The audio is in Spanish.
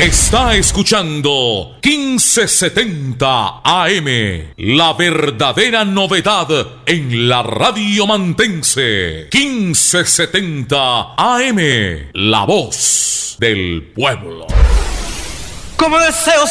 Está escuchando 1570 AM, la verdadera novedad en la radio mantense. 1570 AM, la voz del pueblo. Como deseo